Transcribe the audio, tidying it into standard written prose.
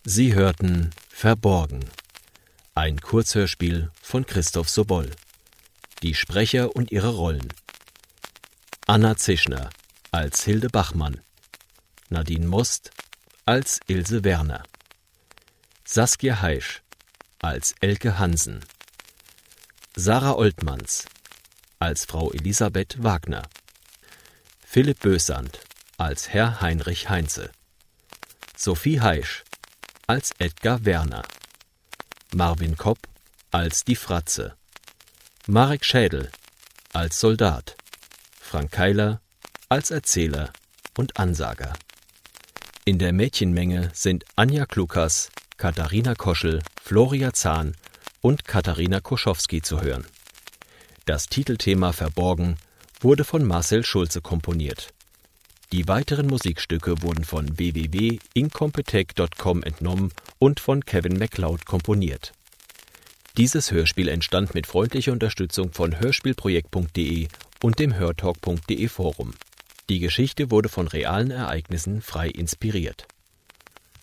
Sie hörten Verborgen, ein Kurzhörspiel von Christoph Sobol. Die Sprecher und ihre Rollen: Anna Zischner als Hilde Bachmann, Nadine Most als Ilse Werner, Saskia Heisch als Elke Hansen, Sarah Oltmanns als Frau Elisabeth Wagner, Philipp Bösand als Herr Heinrich Heinze, Sophie Heisch als Edgar Werner, Marvin Kopp als die Fratze, Marek Schädel als Soldat, Frank Keiler als Erzähler und Ansager. In der Mädchenmenge sind Anja Klukas, Katharina Koschel, Floria Zahn und Katharina Koschowski zu hören. Das Titelthema Verborgen wurde von Marcel Schulze komponiert. Die weiteren Musikstücke wurden von www.incompetech.com entnommen und von Kevin MacLeod komponiert. Dieses Hörspiel entstand mit freundlicher Unterstützung von hörspielprojekt.de und dem hörtalk.de Forum. Die Geschichte wurde von realen Ereignissen frei inspiriert.